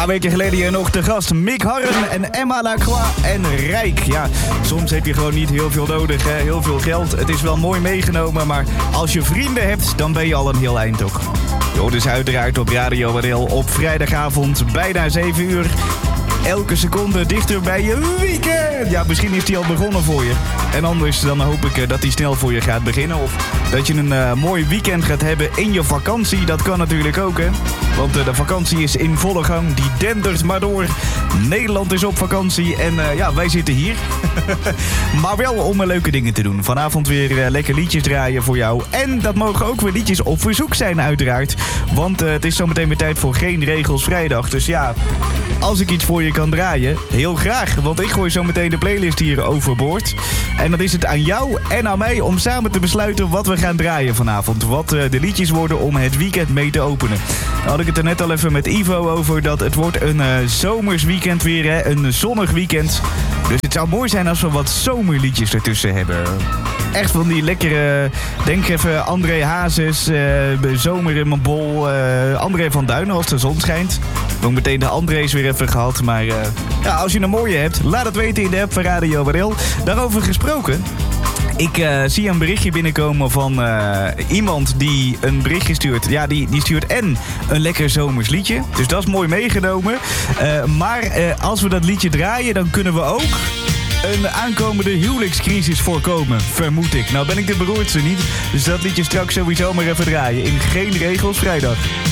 paar weken geleden hier nog de gast Mick Harren en Emma Lacroix en Rijk. Ja, soms heb je gewoon niet heel veel nodig, hè? Heel veel geld. Het is wel mooi meegenomen, maar als je vrienden hebt, dan ben je al een heel eind toch. Jo, dus uiteraard op Radio WRL op vrijdagavond, bijna 7 uur. Elke seconde dichter bij je weekend. Ja, misschien is die al begonnen voor je. En anders dan hoop ik dat die snel voor je gaat beginnen. Of dat je een mooi weekend gaat hebben in je vakantie. Dat kan natuurlijk ook, hè. Want de vakantie is in volle gang. Die dendert maar door. Nederland is op vakantie. En ja, wij zitten hier. Maar wel om leuke dingen te doen. Vanavond weer lekker liedjes draaien voor jou. En dat mogen ook weer liedjes op verzoek zijn uiteraard. Want het is zometeen weer tijd voor Geen Regels Vrijdag. Dus ja, als ik iets voor je kan draaien, heel graag. Want ik gooi zo meteen de playlist hier overboord. En dan is het aan jou en aan mij om samen te besluiten wat we gaan draaien vanavond. Wat de liedjes worden om het weekend mee te openen. Dan had ik het er net al even met Ivo over dat het wordt een zomers weekend weer, hè? Een zonnig weekend. Dus het zou mooi zijn als we wat zomerliedjes ertussen hebben. Echt van die lekkere, denk even André Hazes, Zomer in mijn bol, André van Duinen als de zon schijnt. Ook meteen de André's weer even gehad, maar ja, als je een mooie hebt, laat het weten in de app van Radio WRL. Daarover gesproken, ik zie een berichtje binnenkomen van iemand die een berichtje stuurt. Ja, die stuurt en een lekker zomers liedje, dus dat is mooi meegenomen. Maar als we dat liedje draaien, dan kunnen we ook een aankomende huwelijkscrisis voorkomen, vermoed ik. Nou ben ik de beroerdste niet, dus dat liedje straks sowieso maar even draaien in Geen Regels Vrijdag.